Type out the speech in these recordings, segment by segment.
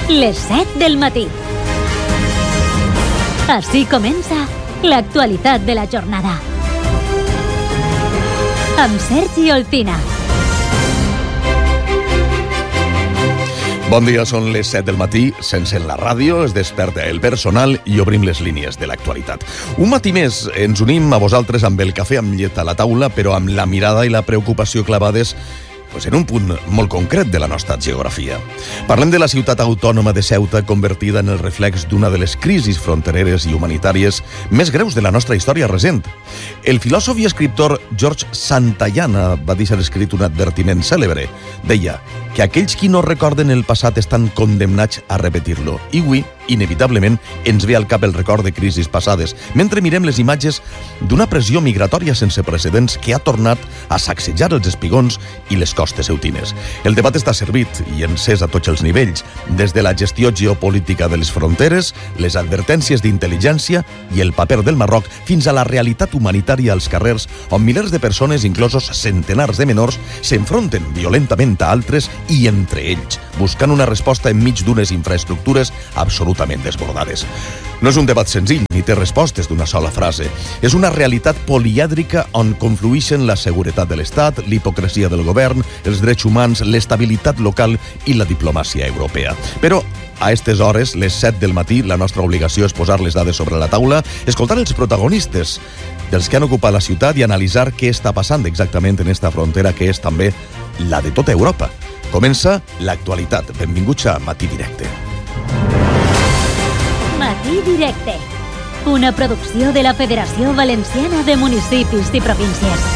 Les 7 del matí. Així comença l'actualitat de la jornada. Amb Sergi Olcina. Bon dia, són les 7 del matí, s'encén la ràdio, es desperta el personal i obrim les línies de l'actualitat. Un matí més ens unim a vosaltres amb el cafè amb llet a la taula, però amb la mirada i la preocupació clavades en un punt molt concret de la nostra geografia. Parlem de la ciutat autònoma de Ceuta, convertida en el reflex d'una de les crisis frontereres i humanitàries més greus de la nostra història recent. El filòsof i escriptor George Santayana va deixar escrit un advertiment cèlebre. Deia que aquells qui no recorden el passat estan condemnats a repetir-lo. I avui, inevitablement, ens ve al cap el record de crisis passades, mentre mirem les imatges d'una pressió migratòria sense precedents que ha tornat a sacsejar els espigons i les costes ceutines. El debat està servit i encès a tots els nivells, des de la gestió geopolítica de les fronteres, les advertències d'intel·ligència i el paper del Marroc, fins a la realitat humanitària als carrers, on milers de persones, inclosos centenars de menors, s'enfronten violentament a altres i entre ells, buscant una resposta enmig d'unes infraestructures absolutament desbordades. No és un debat senzill, ni té respostes d'una sola frase. És una realitat polièdrica on confluïxen la seguretat de l'Estat, l'hipocresia del govern, els drets humans, l'estabilitat local i la diplomàcia europea. Però a aquestes hores, les 7 del matí, la nostra obligació és posar les dades sobre la taula, escoltar els protagonistes dels que han ocupat la ciutat i analitzar què està passant exactament en esta frontera que és també la de tota Europa. Comença l'actualitat. Benvinguts a Matí Directe. Matí Directe, una producció de la Federació Valenciana de Municipis i Províncies.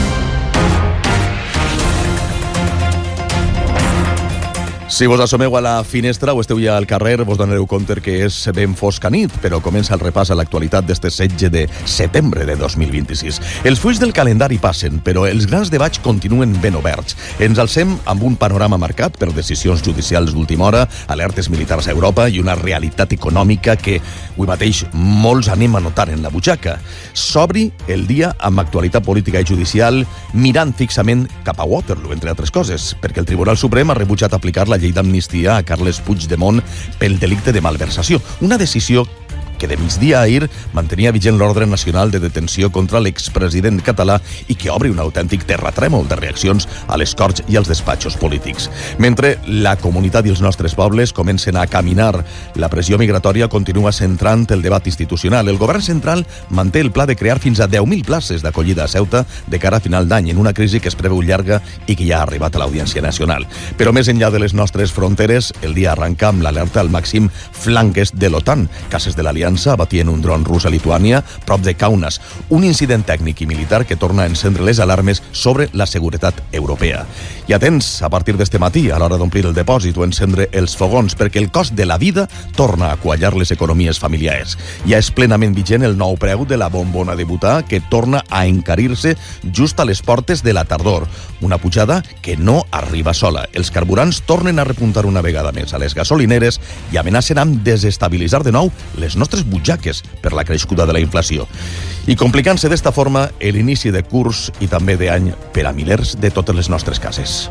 Si vos assomeu a la finestra o esteu ja al carrer, vos donareu compte que és ben fosca nit, però comença el repàs a l'actualitat d'este 16 de setembre de 2026. Els fulls del calendari passen, però els grans debats continuen ben oberts. Ens alcem amb un panorama marcat per decisions judicials d'última hora, alertes militars a Europa i una realitat econòmica que avui mateix molts anem a notar en la butxaca. S'obri el dia amb actualitat política i judicial, mirant fixament cap a Waterloo, entre altres coses, perquè el Tribunal Suprem ha rebutjat aplicar la llei d'amnistia a Carles Puigdemont pel delicte de malversació. Una decisió que de migdia a ahir mantenia vigent l'ordre nacional de detenció contra l'expresident català i que obre un autèntic terratrèmol de reaccions a les corts i als despatxos polítics. Mentre la comunitat i els nostres pobles comencen a caminar, la pressió migratòria continua centrant el debat institucional. El govern central manté el pla de crear fins a 10.000 places d'acollida a Ceuta de cara a final d'any, en una crisi que es preveu llarga i que ja ha arribat a l'Audiència Nacional. Però més enllà de les nostres fronteres, el dia arranca amb l'alerta al màxim flanc est de l'OTAN. Cases de l'Aliança abatien un dron rus a Lituània, prop de Kaunas, un incident tècnic i militar que torna a encendre les alarmes sobre la seguretat europea. I atents, a partir d'este matí, a l'hora d'omplir el depòsit o encendre els fogons, perquè el cost de la vida torna a quallar les economies familiars. Ja és plenament vigent el nou preu de la bombona de butà, que torna a encarir-se just a les portes de la tardor. Una pujada que no arriba sola. Els carburants tornen a repuntar una vegada més a les gasolineres i amenacen amb desestabilitzar de nou les nostres butxaques per la creixguda de la inflació. I complicant-se d'esta forma l'inici de curs i també d'any per a milers de totes les nostres cases.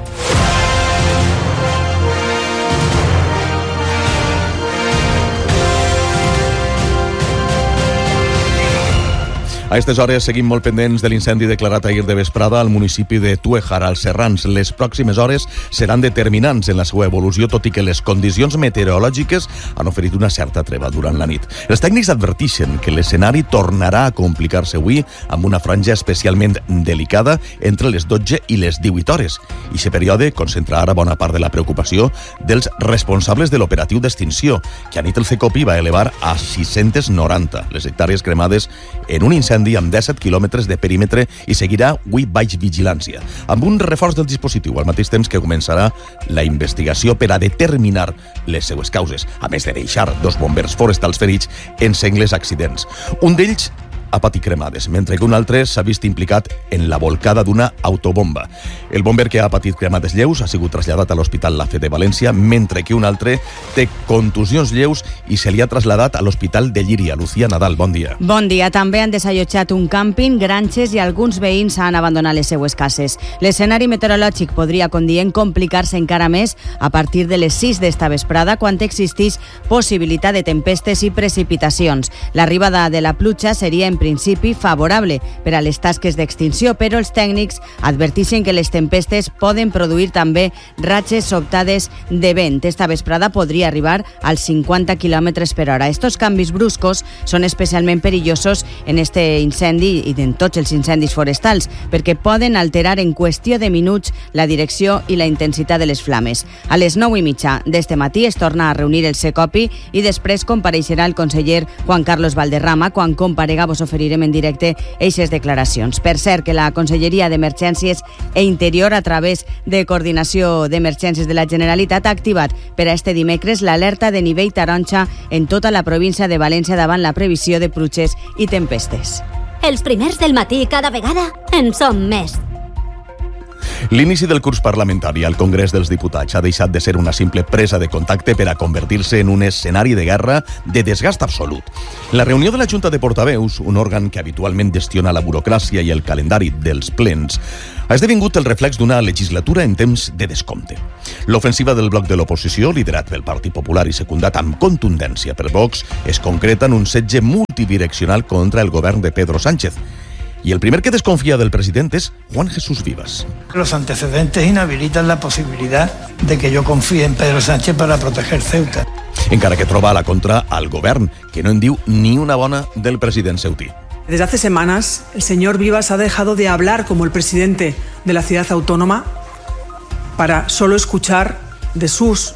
A aquestes hores seguim molt pendents de l'incendi declarat ahir de vesprada al municipi de Tuéjar, als Serrans. Les pròximes hores seran determinants en la seva evolució, tot i que les condicions meteorològiques han oferit una certa treva durant la nit. Els tècnics advertixen que l'escenari tornarà a complicar-se avui amb una franja especialment delicada entre les 12 i les 18 hores. I aquest període concentra ara bona part de la preocupació dels responsables de l'operatiu d'extinció, que a nit el CECOPI va elevar a 690 les hectàrees cremades en un incendi amb 17 quilòmetres de perímetre i seguirà avui baix vigilància, amb un reforç del dispositiu, al mateix temps que començarà la investigació per a determinar les seues causes, a més de deixar 2 bombers forestals ferits en sengles accidents. Un d'ells ha patit cremades, mentre que un altre s'ha vist implicat en la volcada d'una autobomba. El bomber que ha patit cremades lleus ha sigut traslladat a l'Hospital La Fe de València, mentre que un altre té contusions lleus i se li ha traslladat a l'Hospital de Llíria. Lucía Nadal, bon dia. Bon dia. També han desallotjat un càmping, granges i alguns veïns han abandonat les seues cases. L'escenari meteorològic podria, com diem, complicar-se encara més a partir de les 6 d'esta vesprada, quan existeix possibilitat de tempestes i precipitacions. L'arribada de la pluja seria, en principi, favorable per a les tasques d'extinció, però els tècnics adverteixen que les tempestes poden produir també ratxes sobtades de vent. Esta vesprada podria arribar als 50 km per hora. Estos canvis bruscos són especialment perillosos en este incendi i en tots els incendis forestals, perquè poden alterar en qüestió de minuts la direcció i la intensitat de les flames. A les 9:30 d'este matí es torna a reunir el Secopi i després compareixerà el conseller Juan Carlos Valderrama. Quan comparega vos oferirem en directe eixes declaracions. Per cert, que la Conselleria d'Emergències e Interior, a través de Coordinació d'Emergències de la Generalitat, ha activat per a este dimecres l'alerta de nivell taronja en tota la província de València davant la previsió de pluges i tempestes. Els primers del matí cada vegada en som més. L'inici del curs parlamentari al Congrés dels Diputats ha deixat de ser una simple presa de contacte per a convertir-se en un escenari de guerra de desgast absolut. La reunió de la Junta de Portaveus, un òrgan que habitualment gestiona la burocràcia i el calendari dels plens, ha esdevingut el reflex d'una legislatura en temps de descompte. L'ofensiva del bloc de l'oposició, liderat pel Partit Popular i secundat amb contundència per Vox, es concreta en un setge multidireccional contra el govern de Pedro Sánchez. Y el primer que desconfía del presidente es Juan Jesús Vivas. Los antecedentes inhabilitan la posibilidad de que yo confíe en Pedro Sánchez para proteger Ceuta. Encara que troba a la contra al govern, que no en diu ni una bona del president ceutí. Desde hace semanas, el señor Vivas ha dejado de hablar como el presidente de la ciudad autónoma para solo escuchar de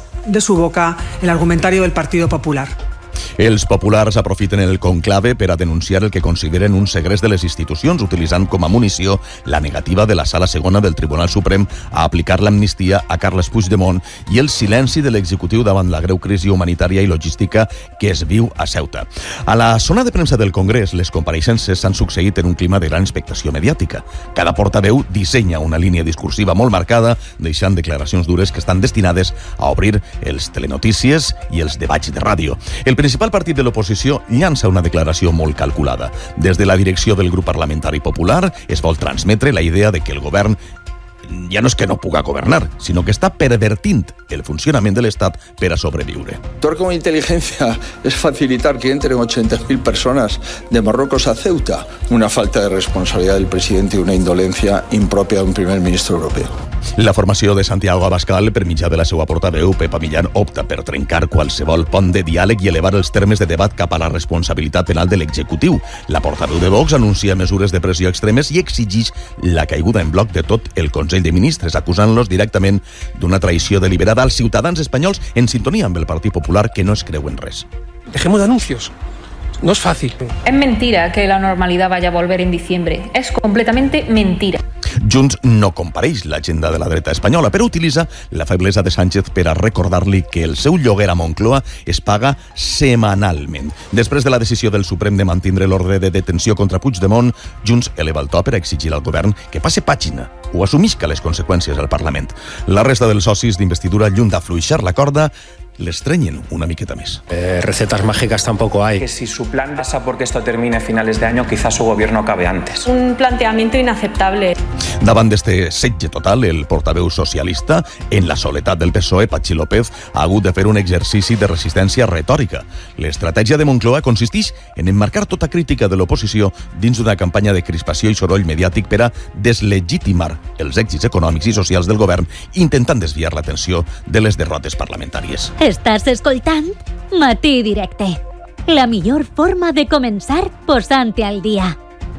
su boca el argumentario del Partido Popular. Els populars aprofiten el conclave per a denunciar el que consideren un segrest de les institucions, utilitzant com a munició la negativa de la Sala Segona del Tribunal Suprem a aplicar l'amnistia a Carles Puigdemont i el silenci de l'executiu davant la greu crisi humanitària i logística que es viu a Ceuta. A la zona de premsa del Congrés, les compareixences s'han succeït en un clima de gran expectació mediàtica. Cada portaveu dissenya una línia discursiva molt marcada, deixant declaracions dures que estan destinades a obrir els telenotícies i els debats de ràdio. El principal partit de l'oposició llança una declaració molt calculada. Des de la direcció del grup parlamentari popular es vol transmetre la idea de que el govern ja no és que no puga governar, sinó que està pervertint el funcionament de l'Estat per a sobreviure. Actuar con inteligencia es facilitar que entren 80.000 personas de Marruecos a Ceuta. Una falta de responsabilidad del presidente y una indolencia impropia de un primer ministro europeo. La formació de Santiago Abascal, per mitjà de la seva portaveu, Pepa Millán, opta per trencar qualsevol pont de diàleg i elevar els termes de debat cap a la responsabilitat penal de l'executiu. La portaveu de Vox anuncia mesures de pressió extremes i exigeix la caiguda en bloc de tot el Consell de Ministres, acusant-los directament d'una traïció deliberada als ciutadans espanyols en sintonia amb el Partit Popular, que no es creu en res. Dejemos de anuncios. No es fácil. Es mentira que la normalidad vaya a volver en diciembre. Es completamente mentira. Junts no compareix l'agenda de la dreta espanyola, però utilitza la feblesa de Sánchez per a recordar-li que el seu lloguer a Moncloa es paga setmanalment. Després de la decisió del Suprem de mantindre l'ordre de detenció contra Puigdemont, Junts eleva el to per a exigir al govern que passe pàgina o assumisca les conseqüències al Parlament. La resta dels socis d'investidura, lluny d'afluixar la corda, l'estrenyen una miqueta més. Recetas mágicas tampoco hay. Que si su plan pasa porque esto termine a finales de año, quizás su gobierno acabe antes. Un planteamiento inaceptable. Davant d'este setge total, el portaveu socialista, en la soledat del PSOE, Patxi López, ha hagut de fer un exercici de resistència retòrica. L'estratègia de Moncloa consisteix en emmarcar tota crítica de l'oposició dins d'una campanya de crispació i soroll mediàtic per a deslegitimar els èxits econòmics i socials del govern, intentant desviar l'atenció de les derrotes parlamentàries. Estàs escoltant Matí Directe, la millor forma de començar posant-te al dia.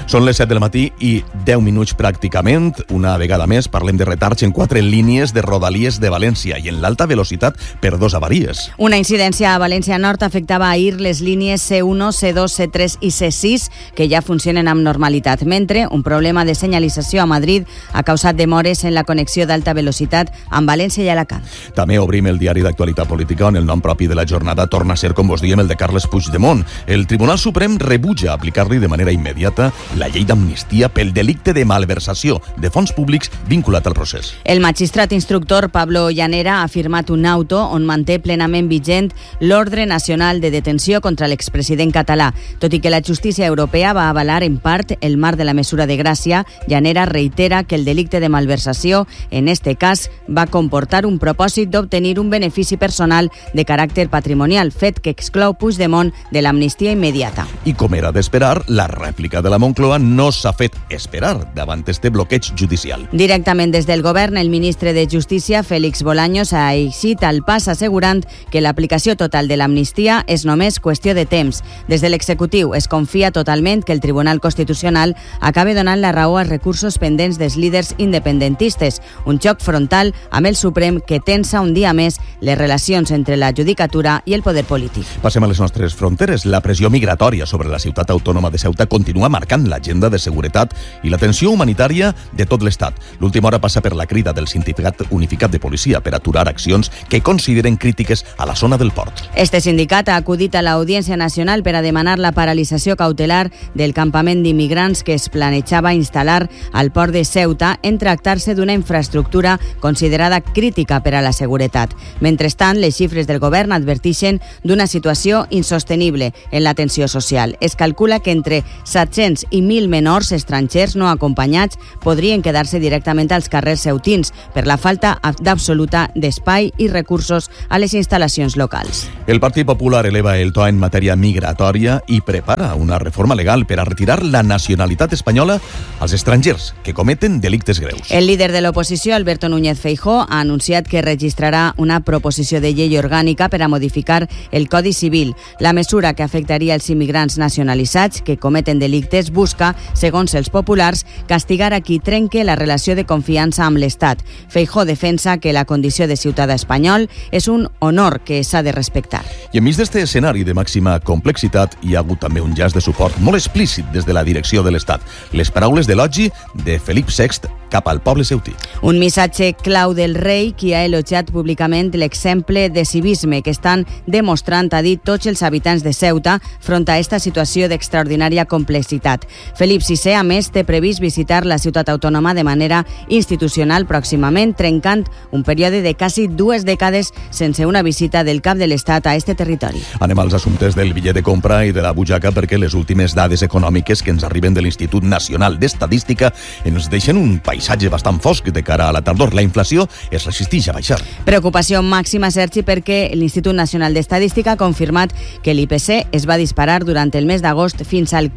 Són les 7 del matí i 10 minuts pràcticament. Una vegada més parlem de retards en 4 línies de Rodalies de València i en l'alta velocitat per 2 avaries. Una incidència a València Nord afectava ahir les línies C1, C2, C3 i C6 que ja funcionen amb normalitat, mentre un problema de senyalització a Madrid ha causat demores en la connexió d'alta velocitat amb València i Alacant. També obrim el diari d'actualitat política on el nom propi de la jornada torna a ser, com vos diem, el de Carles Puigdemont. El Tribunal Suprem rebutja aplicar-li de manera immediata la llei d'amnistia pel delicte de malversació de fons públics vinculat al procés. El magistrat instructor Pablo Llanera ha firmat un auto on manté plenament vigent l'ordre nacional de detenció contra l'expresident català. Tot i que la justícia europea va avalar en part el marc de la mesura de gràcia, Llanera reitera que el delicte de malversació, en este cas, va comportar un propòsit d'obtenir un benefici personal de caràcter patrimonial, fet que exclou Puigdemont de l'amnistia immediata. I com era d'esperar, la rèplica de la Moncloa no s'ha fet esperar davant este bloqueig judicial. Directament des del govern, el ministre de Justícia, Félix Bolaños, ha eixit al pas assegurant que l'aplicació total de l'amnistia és només qüestió de temps. Des de l'executiu es confia totalment que el Tribunal Constitucional acabe donant la raó als recursos pendents dels líders independentistes, un xoc frontal amb el Suprem que tensa un dia més les relacions entre la judicatura i el poder polític. Passem a les nostres fronteres. La pressió migratòria sobre la ciutat autònoma de Ceuta continua marcant l'agenda de seguretat i l'atenció humanitària de tot l'Estat. L'última hora passa per la crida del Sindicat Unificat de Policia per aturar accions que consideren crítiques a la zona del port. Este sindicat ha acudit a l'Audiència Nacional per a demanar la paralització cautelar del campament d'immigrants que es planejava instal·lar al port de Ceuta en tractar-se d'una infraestructura considerada crítica per a la seguretat. Mentrestant, les xifres del govern advertixen d'una situació insostenible en l'atenció social. Es calcula que entre 700 i 1.000 menors estrangers no acompanyats podrien quedar-se directament als carrers ceutins per la falta d'absoluta d'espai i recursos a les instal·lacions locals. El Partit Popular eleva el to en matèria migratòria i prepara una reforma legal per a retirar la nacionalitat espanyola als estrangers que cometen delictes greus. El líder de l'oposició, Alberto Núñez Feijóo, ha anunciat que registrarà una proposició de llei orgànica per a modificar el Codi Civil. La mesura que afectaria els immigrants nacionalitzats que cometen delictes busca, segons els populars, castigar a qui trenque la relació de confiança amb l'Estat. Feijóo defensa que la condició de ciutadà espanyol és un honor que s'ha de respectar. I enmig d'este escenari de màxima complexitat hi ha hagut també un llaç de suport molt explícit des de la direcció de l'Estat. Les paraules d'elogi de Felip VI cap al poble ceutí. Un missatge clau del rei, qui ha elogiat públicament l'exemple de civisme que estan demostrant, ha dit, tots els habitants de Ceuta front a aquesta situació d'extraordinària complexitat. Felip VI, a més, té previst visitar la ciutat autònoma de manera institucional pròximament, trencant un període de quasi 2 dècades sense una visita del cap de l'Estat a este territori. Anem als assumptes del bitllet de compra i de la butxaca perquè les últimes dades econòmiques que ens arriben de l'Institut Nacional d'Estadística ens deixen un paisatge bastant fosc de cara a la tardor. La inflació es resisteix a baixar. Preocupació màxima, Sergi, perquè l'Institut Nacional d'Estadística ha confirmat que l'IPC es va disparar durant el mes d'agost fins al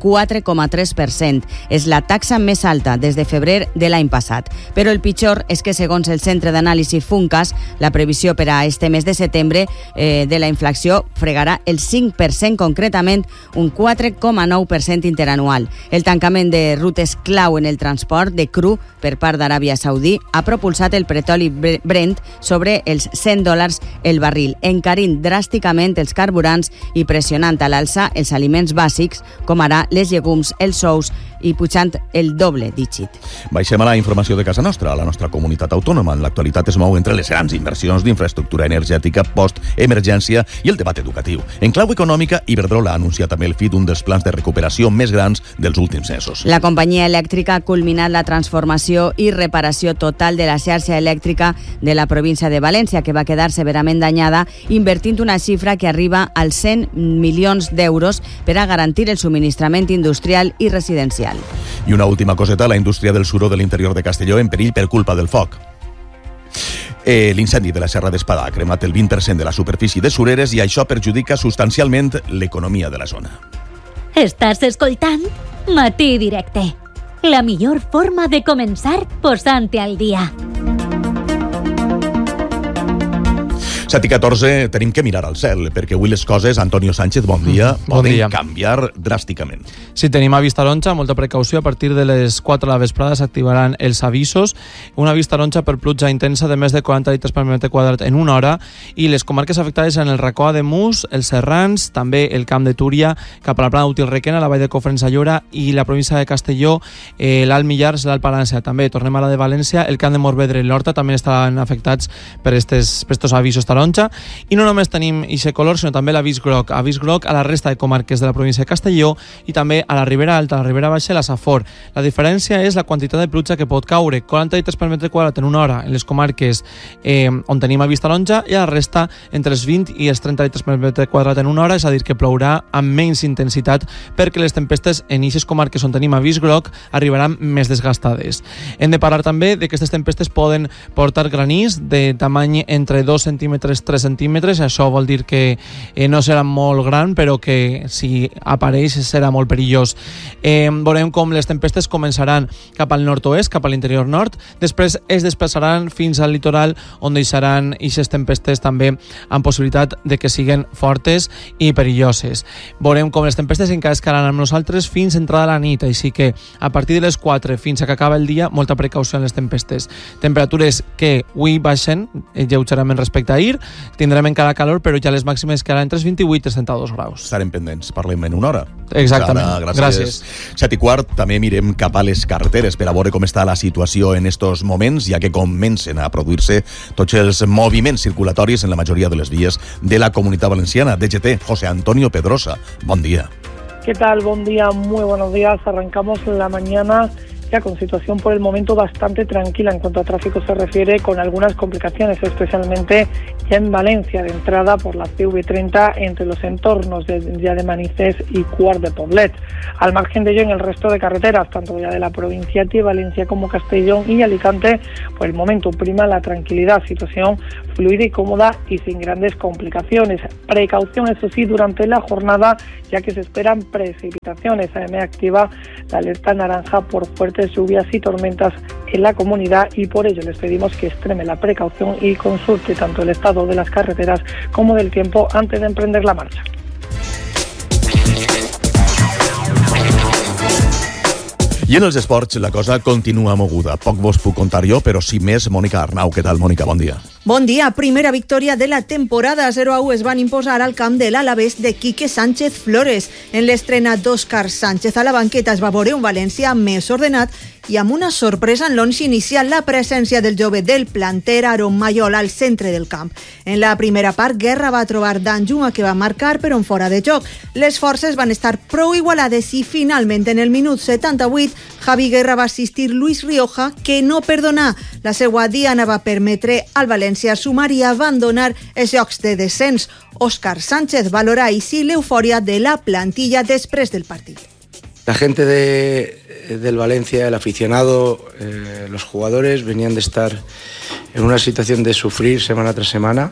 4,3%. És la taxa més alta des de febrer de l'any passat. Però el pitjor és que, segons el Centre d'Anàlisi Funcas, la previsió per a este mes de setembre de la inflació fregarà el 5%, concretament un 4,9% interanual. El tancament de rutes clau en el transport de cru per part d'Aràbia Saudí ha propulsat el petroli Brent sobre els $100 el barril, encarint dràsticament els carburants i pressionant a l'alça els aliments bàsics, com ara les llegums, els ous, i pujant el doble dígit. Baixem a la informació de casa nostra. A la nostra comunitat autònoma en l'actualitat es mou entre les grans inversions d'infraestructura energètica post-emergència i el debat educatiu. En clau econòmica, Iberdrola ha anunciat també el fi d'un dels plans de recuperació més grans dels últims mesos. La companyia elèctrica ha culminat la transformació i reparació total de la xarxa elèctrica de la província de València, que va quedar severament danyada, invertint una xifra que arriba als 100 milions d'euros per a garantir el subministrament industrial i residencial. I una última coseta, la indústria del suro de l'interior de Castelló en perill per culpa del foc. L'incendi de la Serra d'Espadà ha cremat el 20% de la superfície de sureres i això perjudica substancialment l'economia de la zona. Estàs escoltant Matí Directe, la millor forma de començar posant-te al dia. 7:14, tenim que mirar al cel, perquè avui les coses, Antonio Sánchez, bon dia, poden canviar dràsticament. Sí, tenim avís taronja, molta precaució. A partir de les 4 de la vesprada s'activaran els avisos. Un avís taronja per pluja intensa de més de 40 litres per metre quadrat en una hora, i les comarques afectades en el racó de Mus, els Serrans, també el Camp de Túria, cap a la plana d'Útil Requena, la Vall de Cofrents a Llora i la província de Castelló, l'Alt Millars, l'Alt Palància. També tornem a la de València, el Camp de Morvedre i l'Horta també estaran afectats per estos avisos taronja. I no només tenim ixe color, sinó també l'avís groc a la resta de comarques de la província de Castelló i també a la Ribera Alta, a la Ribera Baixa i la Safor. La diferència és la quantitat de pluja que pot caure, 40 litres per metre quadrat en una hora en les comarques on tenim avís taronja, i a la resta entre els 20 i els 30 litres per metre quadrat en una hora, és a dir, que plourà amb menys intensitat perquè les tempestes en aquestes comarques on tenim avís groc arribaran més desgastades. Hem de parlar també de que aquestes tempestes poden portar granís de tamany entre 2 centímetres, 3 centímetres, això vol dir que no serà molt gran, però que si apareix serà molt perillós. Veurem com les tempestes començaran cap al nord-oest, cap a l'interior nord, després es desplaçaran fins al litoral, on deixaran aquestes tempestes també amb possibilitat de que siguin fortes i perilloses. Veurem com les tempestes encara escaran amb nosaltres fins entrada la nit, així que a partir de les 4 fins a que acaba el dia, molta precaució en les tempestes. Temperatures que avui baixen lleugerament respecte a ahir, tindrem encara calor, però ja les màximes quedaran entre 28 i 32 graus. Estarem pendents, parlem en una hora. Exactament. Sara, gràcies. 7:15, també mirem cap a les carreteres per a veure com està la situació en estos moments, ja que comencen a produir-se tots els moviments circulatoris en la majoria de les vies de la Comunitat Valenciana. DGT, José Antonio Pedrosa, bon dia. ¿Qué tal? Buen día, muy buenos días. Arrancamos la mañana ya con situación por el momento bastante tranquila en cuanto a tráfico se refiere, con algunas complicaciones, especialmente ya en Valencia, de entrada por la CV30 entre los entornos ya de Manizés y Quart de Poblet. Al margen de ello, en el resto de carreteras, tanto ya de la provincia de Valencia como Castellón y Alicante, por el momento prima la tranquilidad, situación fluida y cómoda y sin grandes complicaciones. Precaución, eso sí, durante la jornada, ya que se esperan precipitaciones. AEME activa la alerta naranja por fuertes lluvias y tormentas en la comunidad, y por ello les pedimos que extreme la precaución y consulte tanto el estado de las carreteras como del tiempo antes de emprender la marcha. I en els esports la cosa continua moguda. Poc vos puc contar jo, però sí més Mònica Arnau. Què tal, Mònica? Bon dia. Bon dia. Primera victòria de la temporada. 0-1 es van imposar al camp de l'Alavés de Quique Sánchez Flores. En l'estrena d'Òscar Sánchez a la banqueta es va veure un València més ordenat i amb una sorpresa en l'once inicial, la presència del jove del planter Aaron Mayol al centre del camp. En la primera part, Guerra va trobar Danjuma, que va marcar però en fora de joc. Les forces van estar prou igualades i finalment en el minut 78 Javi Guerra va assistir Luis Rioja, que no perdonà. La seva diana va permetre al València sumar i abandonar els jocs de descens. Òscar Sánchez valorà així l'eufòria de la plantilla després del partit. La gente del Valencia, el aficionado, los jugadores venían de estar en una situación de sufrir semana tras semana,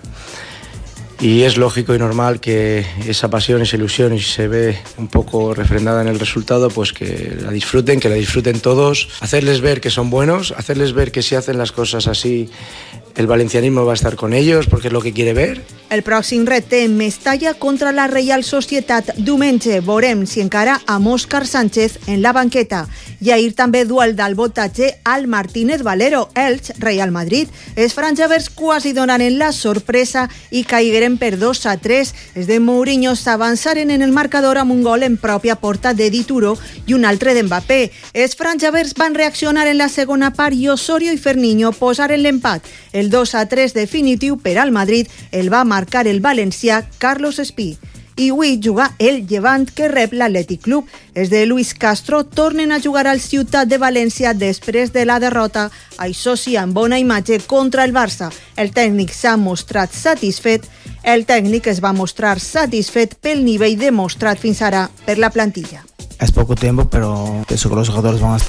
y es lógico y normal que esa pasión, esa ilusión, y si se ve un poco refrendada en el resultado, pues que la disfruten todos, hacerles ver que son buenos, hacerles ver que si hacen las cosas así, el valencianismo va a estar con ellos, porque es lo que quiere ver. El pròxim repte en Mestalla contra la Reial Societat diumenge. Veurem si encara amb Òscar Sánchez en la banqueta. I ahir també duel del botatge al Martínez Valero. Elx, Real Madrid. Els franjavers quasi donaren la sorpresa i caigueren per 2-3. Els de Mourinho s'avançaren en el marcador amb un gol en pròpia porta de Dituro i un altre d'Mbappé. Els franjavers van reaccionar en la segona part i Osorio i Ferniño posaren l'empat. El 2-3 definitiu per al Madrid el va marcar el valencià Carlos Espí. I avui juga el Llevant, que rep l'Atlètic Club. Els de Luis Castro tornen a jugar al Ciutat de València després de la derrota, això sí, amb bona imatge contra el Barça. El tècnic s'ha mostrat satisfet. El tècnic es va mostrar satisfet pel nivell demostrat fins ara per la plantilla. Es poco tiempo, pero pienso que los jugadores van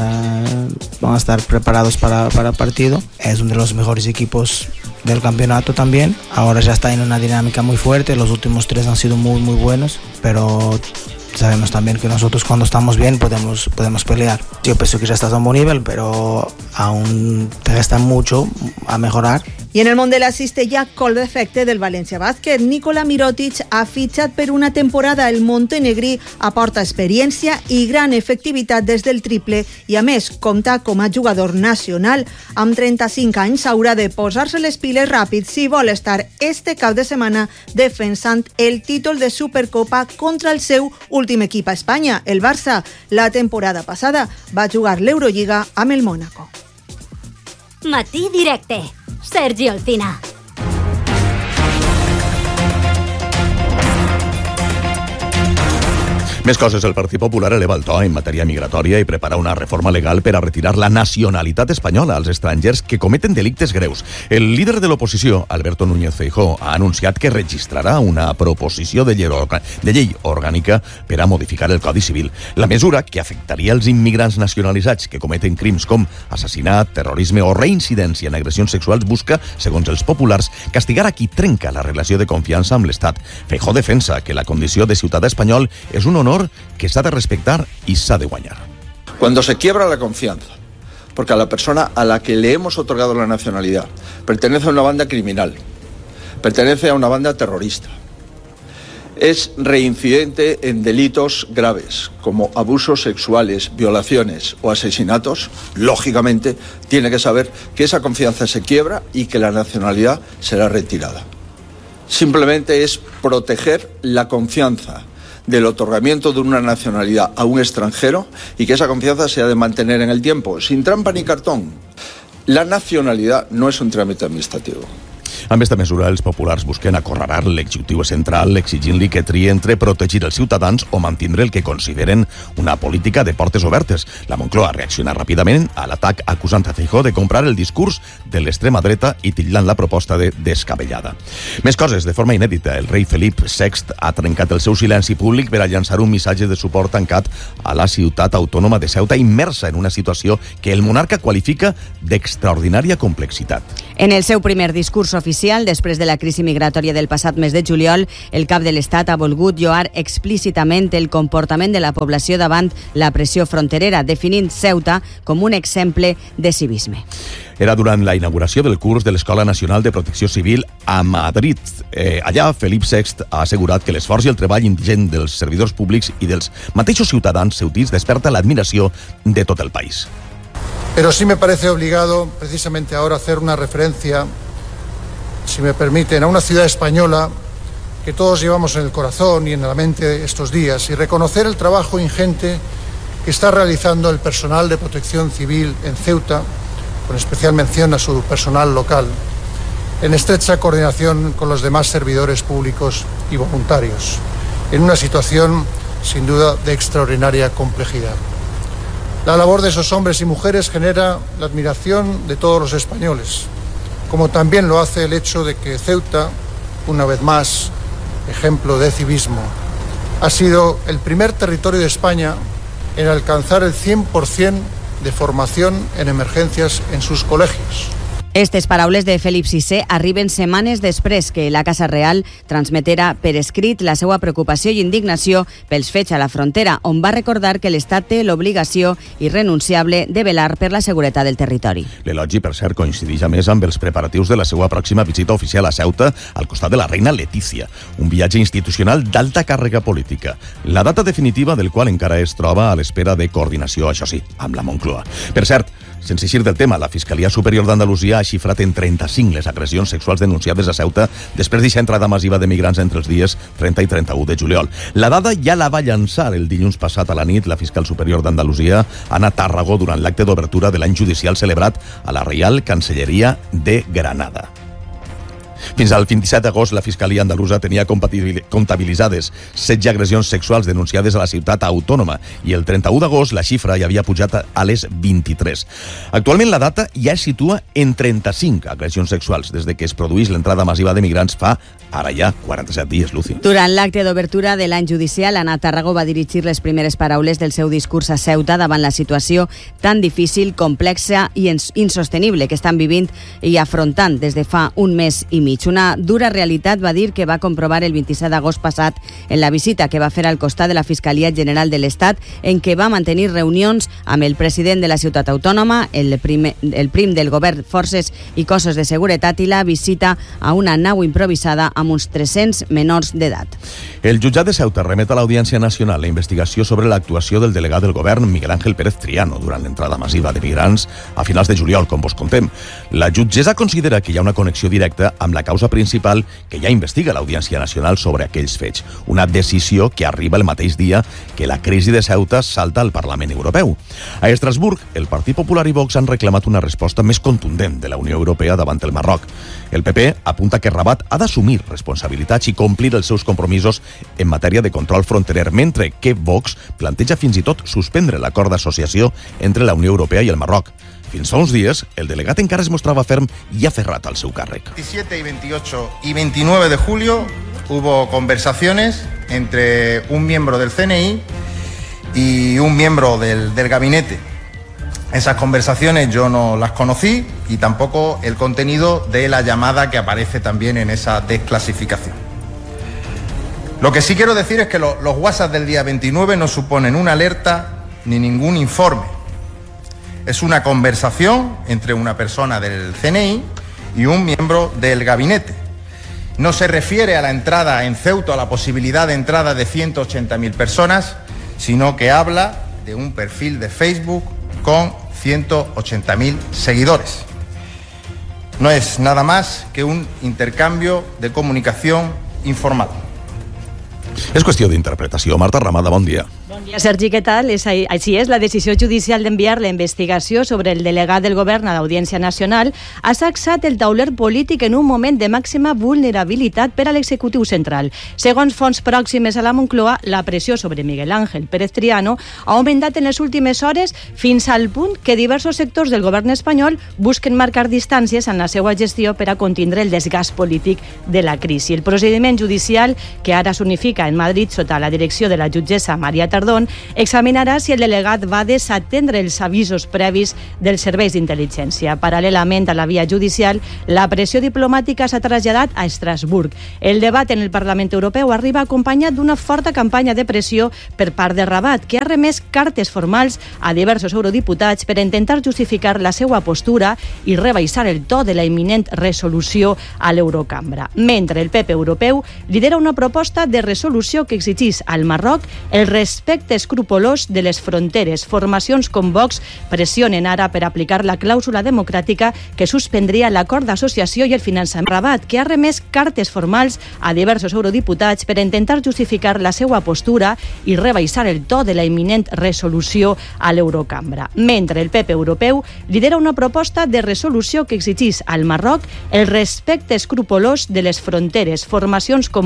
a estar preparados para el partido. Es uno de los mejores equipos del campeonato también. Ahora ya está en una dinámica muy fuerte. Los últimos 3 han sido muy buenos, pero sabemos también que nosotros cuando estamos bien podemos pelear. Yo pienso que ya estás a un buen nivel, pero aún te resta mucho a mejorar. I en el món de la cistella, col d'efecte del València Bàsquet. Nikola Mirotic ha fitxat per una temporada. El montenegrí aporta experiència i gran efectivitat des del triple i, a més, compta com a jugador nacional. Amb 35 anys haurà de posar-se les piles ràpid si vol estar este cap de setmana defensant el títol de Supercopa contra el seu últim equip a Espanya, el Barça. La temporada passada va jugar l'Eurolliga amb el Mónaco. Matí directe. Sergi Alcina. Més coses, el Partit Popular eleva el to en matèria migratòria i prepara una reforma legal per a retirar la nacionalitat espanyola als estrangers que cometen delictes greus. El líder de l'oposició, Alberto Núñez Feijóo, ha anunciat que registrarà una proposició de llei orgànica per a modificar el Codi Civil. La mesura, que afectaria els immigrants nacionalitzats que cometen crims com assassinat, terrorisme o reincidència en agressions sexuals, busca, segons els populars, castigar a qui trenca la relació de confiança amb l'Estat. Feijóo defensa que la condició de ciutadà espanyol és un honor que s'ha de respetar y se ha de guanyar. Cuando se quiebra la confianza, porque a la persona a la que le hemos otorgado la nacionalidad pertenece a una banda criminal, pertenece a una banda terrorista, es reincidente en delitos graves como abusos sexuales, violaciones o asesinatos, lógicamente tiene que saber que esa confianza se quiebra y que la nacionalidad será retirada. Simplemente es proteger la confianza del otorgamiento de una nacionalidad a un extranjero y que esa confianza se ha de mantener en el tiempo, sin trampa ni cartón. La nacionalidad no es un trámite administrativo. Amb esta mesura, els populars busquen acorralar l'executiu central exigint-li que trie entre protegir els ciutadans o mantindre el que consideren una política de portes obertes. La Moncloa reacciona ràpidament a l'atac acusant a Feijóo de comprar el discurs de l'extrema dreta i titllant la proposta de descabellada. Més coses, de forma inèdita, el rei Felip VI ha trencat el seu silenci públic per a llançar un missatge de suport tancat a la ciutat autònoma de Ceuta, immersa en una situació que el monarca qualifica d'extraordinària complexitat. En el seu primer discurs oficial, després de la crisi migratòria del passat mes de juliol, el cap de l'Estat ha volgut lloar explícitament el comportament de la població davant la pressió fronterera, definint Ceuta com un exemple de civisme. Era durant la inauguració del curs de l'Escola Nacional de Protecció Civil a Madrid. Allà, Felip VI ha assegurat que l'esforç i el treball ingent dels servidors públics i dels mateixos ciutadans ceutins desperta l'admiració de tot el país. Pero sí me parece obligado, precisamente ahora, hacer una referencia, si me permiten, a una ciudad española que todos llevamos en el corazón y en la mente estos días, y reconocer el trabajo ingente que está realizando el personal de protección civil en Ceuta, con especial mención a su personal local, en estrecha coordinación con los demás servidores públicos y voluntarios, en una situación, sin duda, de extraordinaria complejidad. La labor de esos hombres y mujeres genera la admiración de todos los españoles, como también lo hace el hecho de que Ceuta, una vez más, ejemplo de civismo, ha sido el primer territorio de España en alcanzar el 100% de formación en emergencias en sus colegios. Estes paraules de Felip VI arriben setmanes després que la Casa Real transmetera per escrit la seva preocupació i indignació pels fets a la frontera, on va recordar que l'Estat té l'obligació irrenunciable de velar per la seguretat del territori. L'elogi, per cert, coincideix a més amb els preparatius de la seva pròxima visita oficial a Ceuta al costat de la reina Letícia, un viatge institucional d'alta càrrega política, la data definitiva del qual encara es troba a l'espera de coordinació, això sí, amb la Moncloa. Per cert, sense eixir del tema, la Fiscalia Superior d'Andalusia ha xifrat en 35 les agressions sexuals denunciades a Ceuta després d'aquesta entrada massiva de migrants entre els dies 30 i 31 de juliol. La dada ja la va llançar el dilluns passat a la nit la fiscal superior d'Andalusia, Ana Tàrrago, durant l'acte d'obertura de l'any judicial celebrat a la Reial Cancelleria de Granada. Fins al 27 d'agost, la Fiscalia andalusa tenia comptabilitzades 16 agressions sexuals denunciades a la ciutat autònoma i el 31 d'agost la xifra ja havia pujat a les 23. Actualment la data ja es situa en 35 agressions sexuals des de que es produís l'entrada massiva de migrants fa ara ja 47 dies, Lucy. Durant l'acte d'obertura de l'any judicial, Ana Tàrrago va dirigir les primeres paraules del seu discurs a Ceuta davant la situació tan difícil, complexa i insostenible que estan vivint i afrontant des de fa un mes i mig. una dura realitat, va dir, que va comprovar el 27 d'agost passat en la visita que va fer al costat de la Fiscalia General de l'Estat, en què va mantenir reunions amb el president de la ciutat autònoma, el prim del govern, forces i cossos de seguretat, i la visita a una nau improvisada amb uns 300 menors d'edat. El jutjat de Ceuta remet a l'Audiència Nacional la investigació sobre l'actuació del delegat del govern, Miguel Ángel Pérez Triano, durant l'entrada massiva de migrants a finals de juliol, com vos contem. La jutgessa considera que hi ha una connexió directa amb la causa principal que ja investiga l'Audiència Nacional sobre aquells fets. Una decisió que arriba el mateix dia que la crisi de Ceuta salta al Parlament Europeu. A Estrasburg, el Partit Popular i Vox han reclamat una resposta més contundent de la Unió Europea davant el Marroc. El PP apunta que Rabat ha d'assumir responsabilitats i complir els seus compromisos en matèria de control fronterer, mentre que Vox planteja fins i tot suspendre l'acord d'associació entre la Unió Europea i el Marroc. Fins fa uns dies, el delegat encara es mostrava ferm i aferrat al seu càrrec. 17 y 28 y 29 de julio hubo conversaciones entre un miembro del CNI y un miembro del gabinete. Esas conversaciones yo no las conocí y tampoco el contenido de la llamada que aparece también en esa desclasificación. Lo que sí quiero decir es que los WhatsApp del día 29 no suponen una alerta ni ningún informe. Es una conversación entre una persona del CNI y un miembro del gabinete. No se refiere a la entrada en Ceuta, a la posibilidad de entrada de 180.000 personas, sino que habla de un perfil de Facebook con 180.000 seguidores. No es nada más que un intercambio de comunicación informal. És qüestió d'interpretació. Marta Ramada, bon dia. Bon dia, Sergi, què tal? Així és, la decisió judicial d'enviar la investigació sobre el delegat del govern a l'Audiència Nacional ha sacsat el tauler polític en un moment de màxima vulnerabilitat per a l'executiu central. Segons fonts pròximes a la Moncloa, la pressió sobre Miguel Ángel Pérez Triano ha augmentat en les últimes hores fins al punt que diversos sectors del govern espanyol busquen marcar distàncies en la seva gestió per a contindre el desgast polític de la crisi. El procediment judicial, que ara s'unifica en Madrid sota la direcció de la jutgessa Maria Tardón, examinarà si el delegat va desatendre els avisos previs dels serveis d'intel·ligència. Paral·lelament a la via judicial, la pressió diplomàtica s'ha traslladat a Estrasburg. El debat en el Parlament Europeu arriba acompanyat d'una forta campanya de pressió per part de Rabat, que ha remès cartes formals a diversos eurodiputats per intentar justificar la seva postura i rebaixar el to de la imminent resolució a l'Eurocambra. Mentre el PP europeu lidera una proposta de resolució que exigís al Marroc el respecte escrupolós de les fronteres. Formacions com Vox pressionen ara per aplicar la clàusula democràtica que suspendria l'acord d'associació i el finançament. Rabat, que ha remès cartes formals a diversos eurodiputats per intentar justificar la seva postura i rebaixar el to de la imminent resolució a l'Eurocambra. Mentre el PP europeu lidera una proposta de resolució que exigís al Marroc el respecte escrupolós de les fronteres. Formacions com